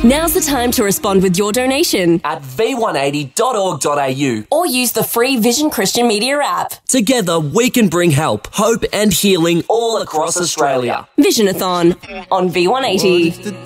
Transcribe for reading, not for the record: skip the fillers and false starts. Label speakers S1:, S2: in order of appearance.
S1: Now's the time to respond with your donation
S2: at v180.org.au.
S1: or use the free Vision Christian Media app.
S2: Together, we can bring help, hope and healing all across Australia.
S1: Visionathon on V180.